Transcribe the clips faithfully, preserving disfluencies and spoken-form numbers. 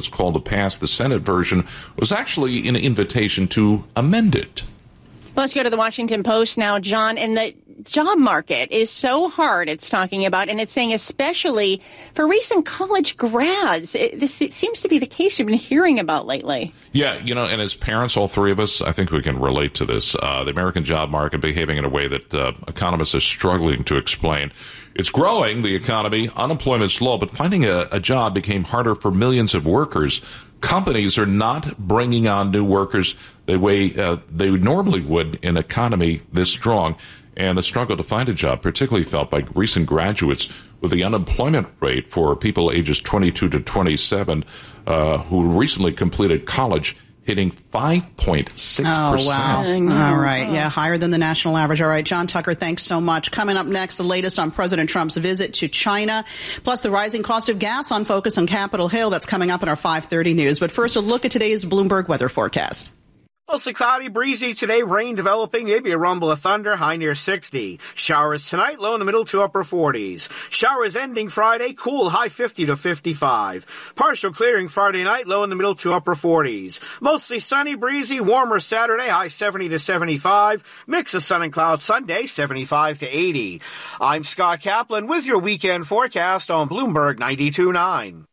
its call to pass the Senate version was actually an invitation to amend it. Let's go to the Washington Post now, John. And the job market is so hard, it's talking about, and it's saying especially for recent college grads. It, this it seems to be the case you've been hearing about lately. Yeah, you know, and as parents, all three of us, I think we can relate to this. Uh, the American job market behaving in a way that uh, economists are struggling to explain. It's growing, the economy, unemployment's low, but finding a, a job became harder for millions of workers. Companies are not bringing on new workers the way uh, they normally would in an economy this strong. And the struggle to find a job, particularly felt by recent graduates, with the unemployment rate for people ages twenty-two to twenty-seven uh, who recently completed college hitting five point six percent. Oh, wow. All right. Yeah, higher than the national average. All right, John Tucker, thanks so much. Coming up next, the latest on President Trump's visit to China, plus the rising cost of gas on focus on Capitol Hill. That's coming up in our five thirty news. But first, a look at today's Bloomberg weather forecast. Mostly cloudy, breezy today, rain developing, maybe a rumble of thunder, high near sixty. Showers tonight, low in the middle to upper forties. Showers ending Friday, cool, high fifty to fifty-five. Partial clearing Friday night, low in the middle to upper forties. Mostly sunny, breezy, warmer Saturday, high seventy to seventy-five. Mix of sun and clouds Sunday, seventy-five to eighty. I'm Scott Kaplan with your weekend forecast on Bloomberg ninety-two point nine.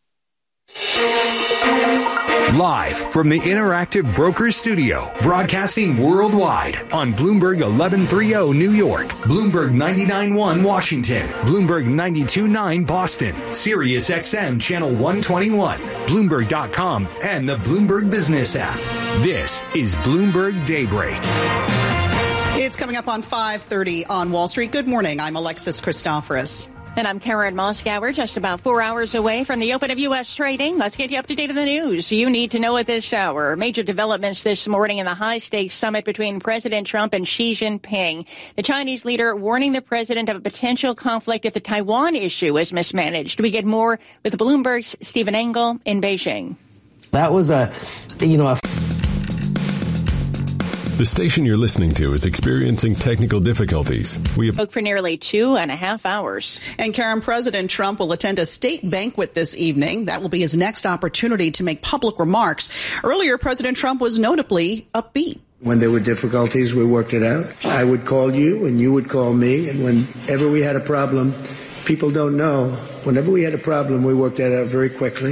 Live from the Interactive Brokers Studio, broadcasting worldwide on Bloomberg eleven thirty New York, Bloomberg ninety-nine point one Washington, Bloomberg ninety-two point nine Boston, Sirius X M Channel one twenty-one, Bloomberg dot com, and the Bloomberg Business app. This is Bloomberg Daybreak. It's coming up on five thirty on Wall Street. Good morning. I'm Alexis Christoforous. And I'm Karen Moskow. We're just about four hours away from the open of U S trading. Let's get you up to date on the news you need to know at this hour. Major developments this morning in the high-stakes summit between President Trump and Xi Jinping. The Chinese leader warning the president of a potential conflict if the Taiwan issue is mismanaged. We get more with Bloomberg's Stephen Engel in Beijing. That was a, you know, a... The station you're listening to is experiencing technical difficulties. We have spoke for nearly two and a half hours. And Karen, President Trump will attend a state banquet this evening. That will be his next opportunity to make public remarks. Earlier, President Trump was notably upbeat. When there were difficulties, we worked it out. I would call you and you would call me. And whenever we had a problem, people don't know. Whenever we had a problem, we worked that out very quickly.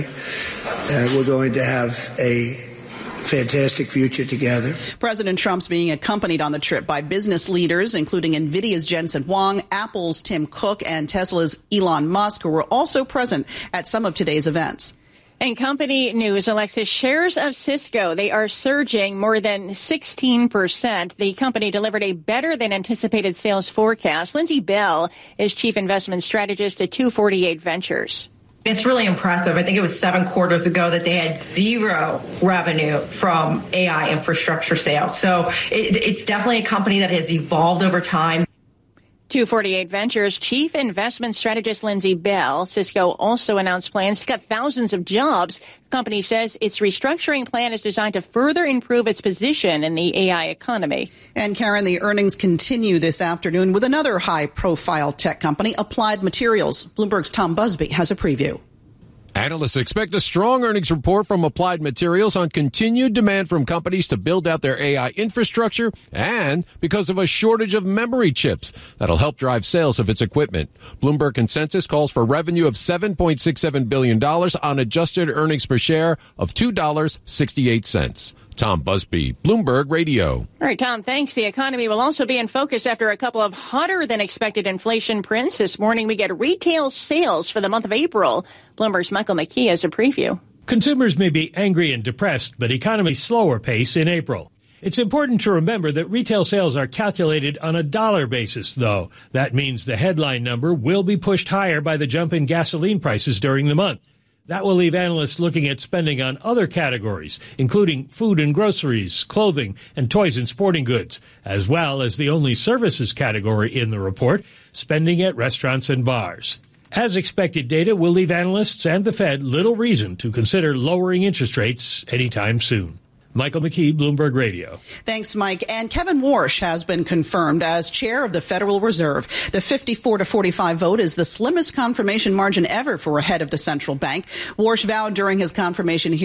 Uh, we're going to have a fantastic future together. President Trump's being accompanied on the trip by business leaders, including NVIDIA's Jensen Huang, Apple's Tim Cook, and Tesla's Elon Musk, who were also present at some of today's events. And company news, Alexis, shares of Cisco, they are surging more than sixteen percent. The company delivered a better than anticipated sales forecast. Lindsay Bell is chief investment strategist at two forty-eight Ventures. It's really impressive. I think it was seven quarters ago that they had zero revenue from A I infrastructure sales. So it, it's definitely a company that has evolved over time. two forty-eight Ventures chief investment strategist Lindsay Bell. Cisco also announced plans to cut thousands of jobs. The company says its restructuring plan is designed to further improve its position in the A I economy. And Karen, the earnings continue this afternoon with another high-profile tech company, Applied Materials. Bloomberg's Tom Busby has a preview. Analysts expect a strong earnings report from Applied Materials on continued demand from companies to build out their A I infrastructure and because of a shortage of memory chips that'll help drive sales of its equipment. Bloomberg consensus calls for revenue of seven point six seven billion dollars on adjusted earnings per share of two dollars and sixty-eight cents. Tom Busby, Bloomberg Radio. All right, Tom, thanks. The economy will also be in focus after a couple of hotter than expected inflation prints. This morning, we get retail sales for the month of April. Bloomberg's Michael McKee has a preview. Consumers may be angry and depressed, but economy's slower pace in April. It's important to remember that retail sales are calculated on a dollar basis, though. That means the headline number will be pushed higher by the jump in gasoline prices during the month. That will leave analysts looking at spending on other categories, including food and groceries, clothing, and toys and sporting goods, as well as the only services category in the report, spending at restaurants and bars. As expected, data will leave analysts and the Fed little reason to consider lowering interest rates anytime soon. Michael McKee, Bloomberg Radio. Thanks, Mike. And Kevin Warsh has been confirmed as chair of the Federal Reserve. The fifty-four to forty-five vote is the slimmest confirmation margin ever for a head of the central bank. Warsh vowed during his confirmation hearing